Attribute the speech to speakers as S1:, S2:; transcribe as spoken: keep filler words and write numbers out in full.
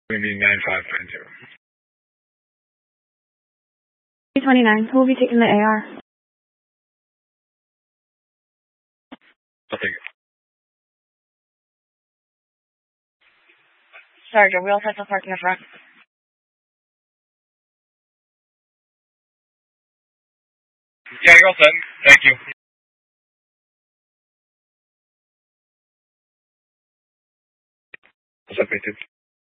S1: going to be nine five nine two.
S2: three twenty-nine, who will be taking the A R?
S1: I'll take it.
S2: Sergeant, we also have to park in the front.
S1: Yeah, you're all set. Thank you. What's up,